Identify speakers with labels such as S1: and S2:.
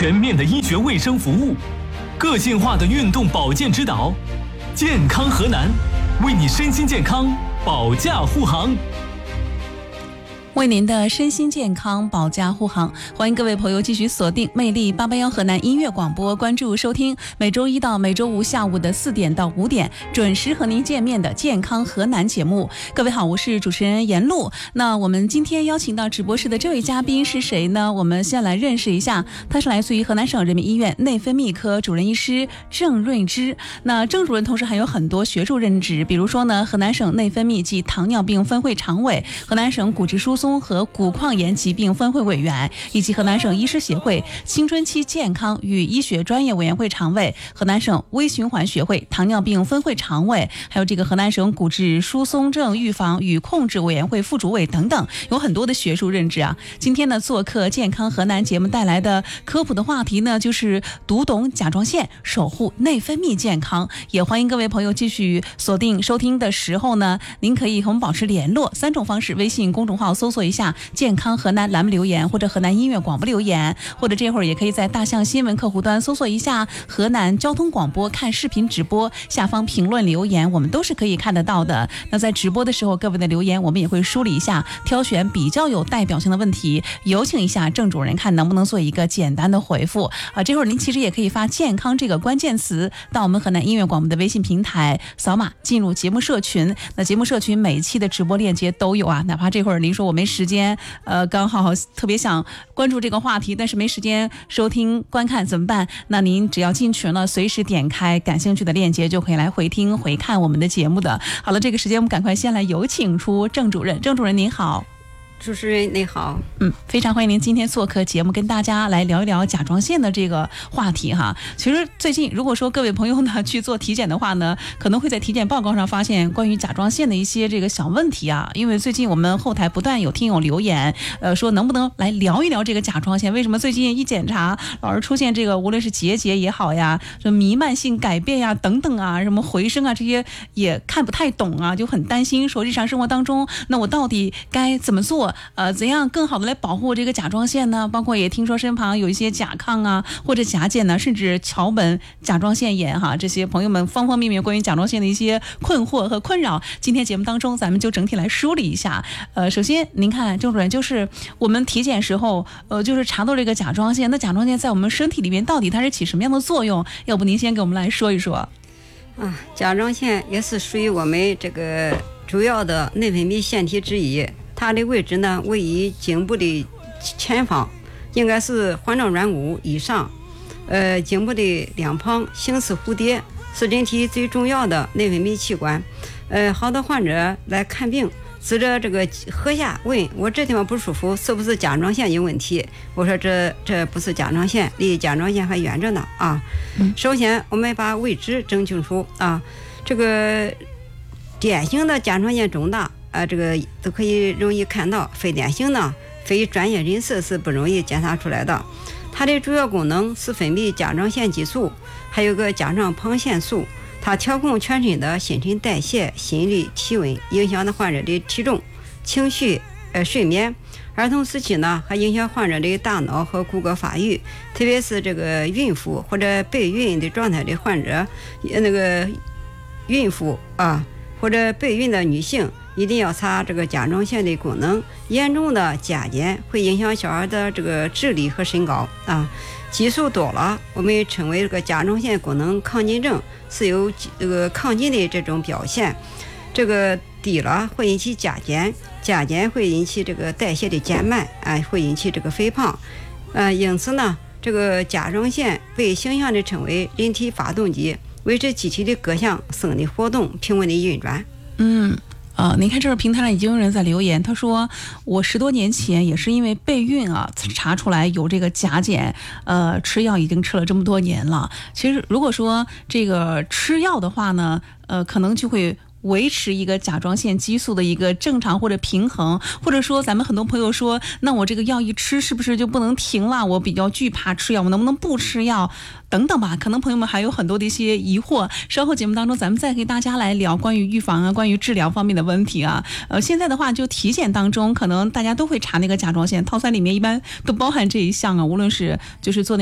S1: 全面的医学卫生服务，个性化的运动保健指导，健康河南，为你身心健康保驾护航。
S2: 为您的身心健康保驾护航，欢迎各位朋友继续锁定魅力881河南音乐广播，关注收听每周一到每周五下午的4点到5点准时和您见面的健康河南节目。各位好，我是主持人严露。那我们今天邀请到直播室的这位嘉宾是谁呢？我们先来认识一下，他是来自于河南省人民医院内分泌科主任医师郑润之。那郑主任同时还有很多学术任职，比如说呢，河南省内分泌及糖尿病分会常委，河南省骨质疏松和骨矿炎疾病分会委员，以及河南省医师协会青春期健康与医学专业委员会常委，河南省微循环学会糖尿病分会常委，还有这个河南省骨质疏松症预防与控制委员会副主委等等，有很多的学术任职啊。今天呢，做客健康河南节目带来的科普的话题呢，就是读懂甲状腺，守护内分泌健康。也欢迎各位朋友继续锁定收听的时候呢，您可以和我们保持联络，3种方式：微信公众号搜索一下健康河南栏目留言，或者河南音乐广播留言，或者这会儿也可以在大象新闻客户端搜索一下河南交通广播，看视频直播，下方评论留言，我们都是可以看得到的。那在直播的时候，各位的留言我们也会梳理一下，挑选比较有代表性的问题，有请一下郑主任看能不能做一个简单的回复啊。这会儿您其实也可以发健康这个关键词到我们河南音乐广播的微信平台，扫码进入节目社群。那节目社群每一期的直播链接都有啊，哪怕这会儿您说我没时间，刚好特别想关注这个话题，但是没时间收听观看怎么办？那您只要进群了，随时点开感兴趣的链接，就可以来回听回看我们的节目的。好了，这个时间我们赶快先来有请出郑主任。郑主任您好。
S3: 主持人你好。
S2: 非常欢迎您今天做客节目，跟大家来聊一聊甲状腺的这个话题哈。其实最近如果说各位朋友呢去做体检的话呢，可能会在体检报告上发现关于甲状腺的一些这个小问题啊。因为最近我们后台不断有听友留言，说能不能来聊一聊这个甲状腺？为什么最近一检查老是出现这个无论是结节也好呀，什么弥漫性改变呀等等啊，什么回声啊，这些也看不太懂啊，就很担心说日常生活当中，那我到底该怎么做？怎样更好的来保护这个甲状腺呢？包括也听说身旁有一些甲亢啊，或者甲减呢，甚至桥本甲状腺炎哈，这些朋友们方方面面关于甲状腺的一些困惑和困扰，今天节目当中咱们就整体来梳理一下。首先您看郑主任，就是我们体检时候就是查到这个甲状腺，那甲状腺在我们身体里面到底它是起什么样的作用？要不您先给我们来说一说。
S3: 甲状腺也是属于我们这个主要的内分泌腺体之一，它的位置呢位于颈部的前方，应该是环状软骨以上，颈部的两旁形似蝴蝶，是人体最重要的内分泌器官。好多患者来看病，指着这个颌下问我这地方不舒服，是不是甲状腺有问题？我说这不是甲状腺，离甲状腺还远着呢啊。首先我们把位置整清楚啊，这个典型的甲状腺肿大这个都可以容易看到，非典型呢，非专业人士是不容易检查出来的。它的主要功能是分泌甲状腺激素，还有个甲状旁腺素，它调控全身的新陈代谢、心率、体温，影响的患者的体重、情绪、睡眠。儿童时期呢，还影响患者的大脑和骨骼发育，特别是这个孕妇或者备孕的状态的患者，那个孕妇或者备孕的女性一定要查这个甲状腺的功能。严重的甲减会影响小孩的这个智力和身高激素多了，我们称为这个甲状腺功能亢进症，是有这个亢进的这种表现。这个低了会引起甲减，甲减会引起这个代谢的减慢会引起这个肥胖。因此呢，这个甲状腺被形象地称为人体发动机，维持机体的各项生理活动平稳的运转。
S2: 您看这个平台上已经有人在留言，他说我10多年前也是因为备孕查出来有这个甲减，吃药已经吃了这么多年了。其实如果说这个吃药的话呢，可能就会维持一个甲状腺激素的一个正常或者平衡，或者说咱们很多朋友说，那我这个药一吃是不是就不能停了？我比较惧怕吃药，我能不能不吃药？等等吧，可能朋友们还有很多的一些疑惑。稍后节目当中，咱们再给大家来聊关于预防关于治疗方面的问题啊。现在的话，就体检当中，可能大家都会查那个甲状腺套餐里面一般都包含这一项啊，无论是就是做